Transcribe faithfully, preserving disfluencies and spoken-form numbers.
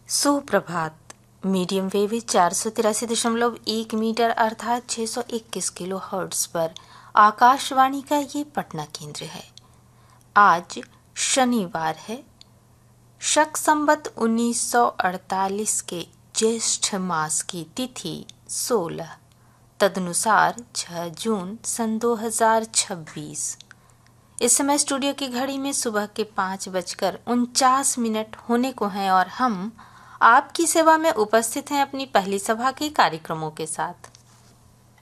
सुप्रभात। Medium wave चार सौ तिरासी दशमलव एक मीटर अर्थात छः सौ इक्कीस किलो हर्ट्ज पर आकाशवाणी का ये पटना केंद्र है। आज शनिवार है, शक संवत उन्नीस सौ अड़तालीस के ज्येष्ठ मास की तिथि सोलह, तदनुसार छह जून सन दो हजार छब्बीस। इस समय स्टूडियो की घड़ी में सुबह के पाँच बजकर उनचास मिनट होने को हैं और हम आपकी सेवा में उपस्थित हैं अपनी पहली सभा के कार्यक्रमों के साथ।